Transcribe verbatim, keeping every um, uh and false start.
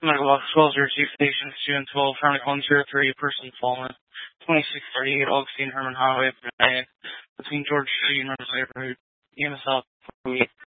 Megalox twelve zero two stations two and twelve, Harmony one zero three, person fallen. twenty-six thirty-eight Augustine Herman Highway between George Street and Riverside Road. E M S out